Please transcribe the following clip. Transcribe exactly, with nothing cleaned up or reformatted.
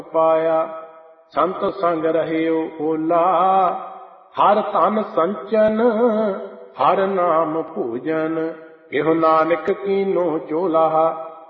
ਪਾਇਆ। ਸੰਤ ਸੰਗ ਰਹਿਓ ਓਲਾ, ਹਰ ਧਨ ਸੰਚਨ ਹਰ ਨਾਮ ਭੂਜਨ। ਇਹੋ ਨਾਨਕ ਕੀਨੋ ਚੋਲਾ,